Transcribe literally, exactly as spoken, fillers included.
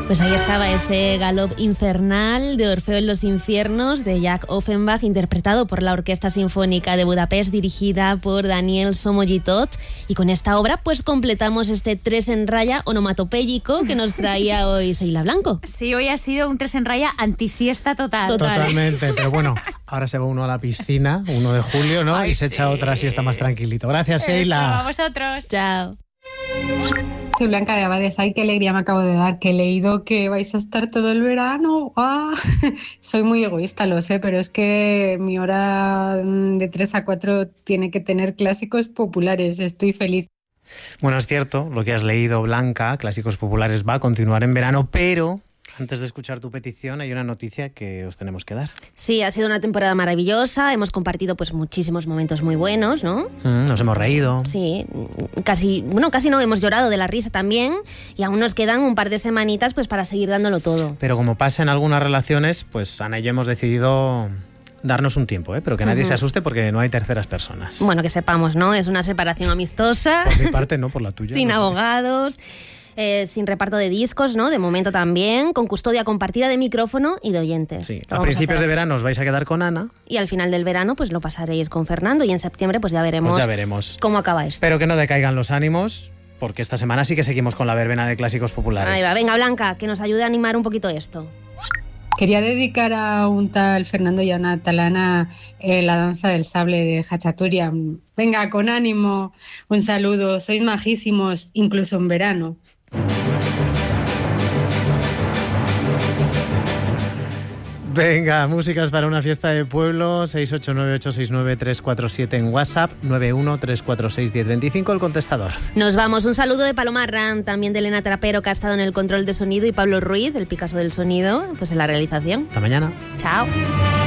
Pues ahí estaba ese galop infernal de Orfeo en los infiernos de Jack Offenbach, interpretado por la Orquesta Sinfónica de Budapest, dirigida por Daniel Somogyitot. Y con esta obra pues completamos este tres en raya onomatopéyico que nos traía hoy Seila Blanco. Sí, hoy ha sido un tres en raya antisiesta total. Total. Totalmente, pero bueno, ahora se va uno a la piscina, uno de julio, ¿no? Ay, y se sí. echa otra siesta más tranquilito. Gracias, Eso, Seila. a vosotros. Chao. Soy Blanca de Abades. Ay, qué alegría me acabo de dar, que he leído que vais a estar todo el verano. ¡Ah! Soy muy egoísta, lo sé, pero es que mi hora de tres a cuatro tiene que tener clásicos populares. Estoy feliz. Bueno, es cierto, lo que has leído, Blanca, Clásicos Populares, va a continuar en verano, pero antes de escuchar tu petición hay una noticia que os tenemos que dar. Sí, ha sido una temporada maravillosa, hemos compartido pues muchísimos momentos muy buenos, ¿no? Mm, nos hemos reído. Sí, casi, bueno, casi no, hemos llorado de la risa también y aún nos quedan un par de semanitas pues para seguir dándolo todo. Pero como pasa en algunas relaciones, pues Ana y yo hemos decidido darnos un tiempo, ¿eh? Pero que nadie Uh-huh. se asuste porque no hay terceras personas. Bueno, que sepamos, ¿no? Es una separación amistosa, Por mi parte, no por la tuya. sin no sé. abogados, eh, sin reparto de discos, ¿no? De momento también, con custodia compartida de micrófono y de oyentes. Sí, Lo a vamos principios hacer de así. verano os vais a quedar con Ana, Y al final del verano pues lo pasaréis con Fernando y en septiembre pues ya veremos, pues ya veremos. cómo acaba esto. Pero que no decaigan los ánimos, porque esta semana sí que seguimos con la verbena de Clásicos Populares. Ahí va, venga Blanca, que nos ayude a animar un poquito esto. Quería dedicar a un tal Fernando y a una talana eh, la danza del sable de Hachaturia. Venga, con ánimo, un saludo, sois majísimos, incluso en verano. Venga, músicas para una fiesta de pueblo, seis ocho nueve ocho seis nueve tres cuatro siete en WhatsApp, nueve uno tres cuatro seis uno cero dos cinco el contestador. Nos vamos, un saludo de Paloma Ran, también de Elena Trapero, que ha estado en el control de sonido, y Pablo Ruiz, el Picasso del sonido, pues en la realización. Hasta mañana. Chao.